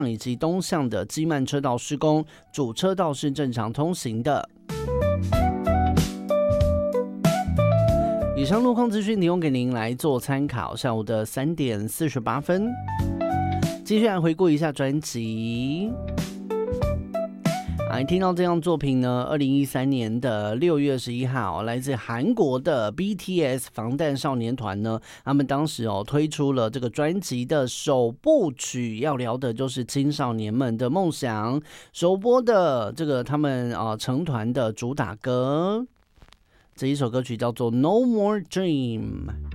以及东向的基曼车道施工，主车道是正常通行的。以上路况资讯提供给您来做参考。下午的3点48分，继续来回顾一下专辑。听到这样作品呢，2013年的6月21号，来自韩国的 BTS 防弹少年团呢，他们当时推出了这个专辑的首部曲，要聊的就是青少年们的梦想。首播的这个他们成团的主打歌，这一首歌曲叫做《No More Dream》。